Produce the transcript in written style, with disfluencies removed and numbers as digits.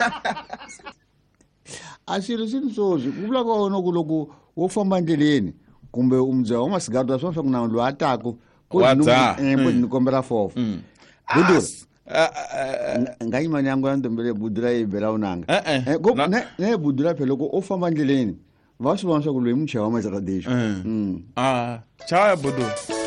a xilo xi ni swoswi ku vula kona ku loko wo famba endleleni kumbe umbyela wa masigadi wa swona swa ku na loyi a taku ni kombela fofa Budura nga imani yangu ya ntombele Budura yi bela unanga ne Budura phela loko o famba endleleni va swi vona swa ku loyi muchaya wa masigadi chaya Budura